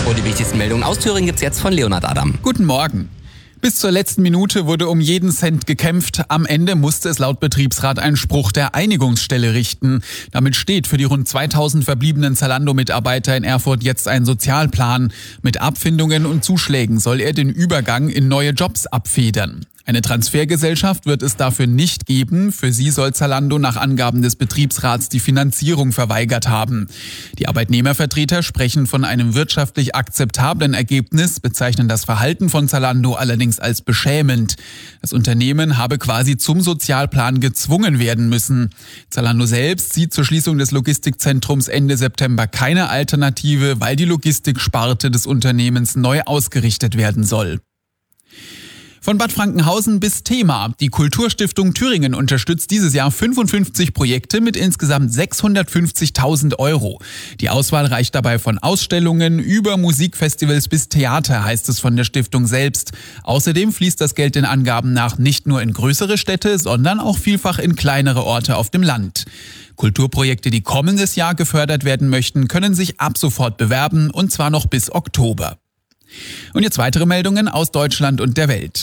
Und die wichtigsten Meldungen aus Thüringen gibt's jetzt von Leonhard Adam. Guten Morgen. Bis zur letzten Minute wurde um jeden Cent gekämpft. Am Ende musste es laut Betriebsrat einen Spruch der Einigungsstelle richten. Damit steht für die rund 2000 verbliebenen Zalando-Mitarbeiter in Erfurt jetzt ein Sozialplan. Mit Abfindungen und Zuschlägen soll er den Übergang in neue Jobs abfedern. Eine Transfergesellschaft wird es dafür nicht geben. Für sie soll Zalando nach Angaben des Betriebsrats die Finanzierung verweigert haben. Die Arbeitnehmervertreter sprechen von einem wirtschaftlich akzeptablen Ergebnis, bezeichnen das Verhalten von Zalando allerdings als beschämend. Das Unternehmen habe quasi zum Sozialplan gezwungen werden müssen. Zalando selbst sieht zur Schließung des Logistikzentrums Ende September keine Alternative, weil die Logistiksparte des Unternehmens neu ausgerichtet werden soll. Von Bad Frankenhausen bis Thema. Die Kulturstiftung Thüringen unterstützt dieses Jahr 55 Projekte mit insgesamt 650.000 €. Die Auswahl reicht dabei von Ausstellungen über Musikfestivals bis Theater, heißt es von der Stiftung selbst. Außerdem fließt das Geld den Angaben nach nicht nur in größere Städte, sondern auch vielfach in kleinere Orte auf dem Land. Kulturprojekte, die kommendes Jahr gefördert werden möchten, können sich ab sofort bewerben, und zwar noch bis Oktober. Und jetzt weitere Meldungen aus Deutschland und der Welt.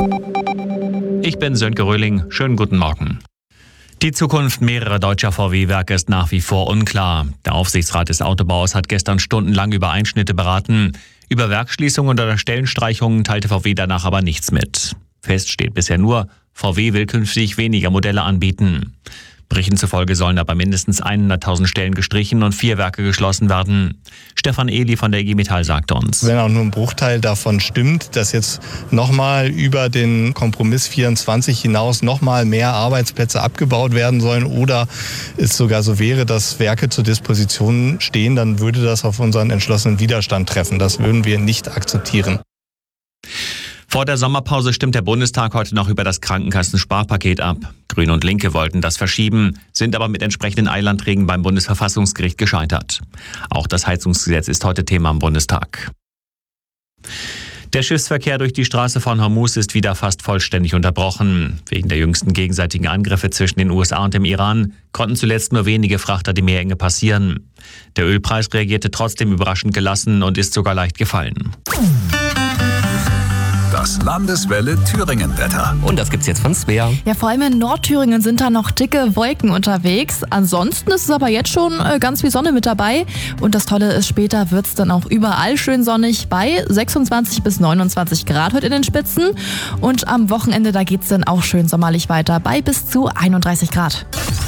Ich bin Sönke Röhling. Schönen guten Morgen. Die Zukunft mehrerer deutscher VW-Werke ist nach wie vor unklar. Der Aufsichtsrat des Autobaus hat gestern stundenlang über Einschnitte beraten. Über Werksschließungen oder Stellenstreichungen teilte VW danach aber nichts mit. Fest steht bisher nur, VW will künftig weniger Modelle anbieten. Berichten zufolge sollen aber mindestens 100.000 Stellen gestrichen und 4 Werke geschlossen werden. Stefan Ehli von der IG Metall sagte uns: Wenn auch nur ein Bruchteil davon stimmt, dass jetzt nochmal über den Kompromiss 24 hinaus nochmal mehr Arbeitsplätze abgebaut werden sollen oder es sogar so wäre, dass Werke zur Disposition stehen, dann würde das auf unseren entschlossenen Widerstand treffen. Das würden wir nicht akzeptieren. Vor der Sommerpause stimmt der Bundestag heute noch über das Krankenkassensparpaket ab. Grüne und Linke wollten das verschieben, sind aber mit entsprechenden Eilanträgen beim Bundesverfassungsgericht gescheitert. Auch das Heizungsgesetz ist heute Thema im Bundestag. Der Schiffsverkehr durch die Straße von Hormuz ist wieder fast vollständig unterbrochen. Wegen der jüngsten gegenseitigen Angriffe zwischen den USA und dem Iran konnten zuletzt nur wenige Frachter die Meerenge passieren. Der Ölpreis reagierte trotzdem überraschend gelassen und ist sogar leicht gefallen. Das Landeswelle Thüringen-Wetter. Und das gibt's jetzt von Svea. Ja, vor allem in Nordthüringen sind da noch dicke Wolken unterwegs. Ansonsten ist es aber jetzt schon ganz viel Sonne mit dabei. Und das Tolle ist, später wird's dann auch überall schön sonnig bei 26 bis 29 Grad heute in den Spitzen. Und am Wochenende, da geht's dann auch schön sommerlich weiter bei bis zu 31 Grad.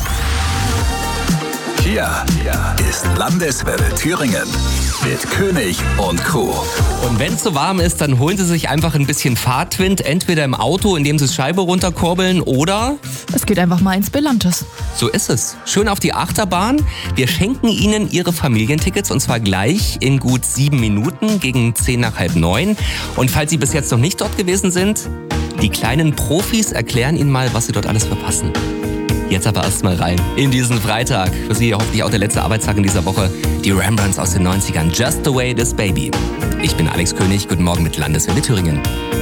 Hier ist Landeswelle Thüringen mit König und Crew. Und wenn es so warm ist, dann holen Sie sich einfach ein bisschen Fahrtwind, entweder im Auto, indem Sie Scheibe runterkurbeln, oder Es geht einfach mal ins Belantes. so ist es. Schön auf die Achterbahn. Wir schenken Ihnen Ihre Familientickets, und zwar gleich in gut 7 Minuten gegen 10 nach halb 9. Und falls Sie bis jetzt noch nicht dort gewesen sind, die kleinen Profis erklären Ihnen mal, was Sie dort alles verpassen. Jetzt aber erstmal rein in diesen Freitag. Für Sie hoffentlich auch der letzte Arbeitstag in dieser Woche. Die Rembrandts aus den 90ern. Just the way it is, baby. Ich bin Alex König. Guten Morgen mit Landeswelle Thüringen.